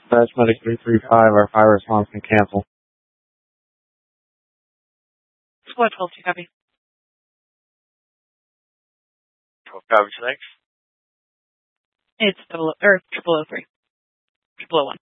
Dispatch Medic 335, our fire response can cancel. Squad 12, you copy. 12 copies next. It's 003. 001.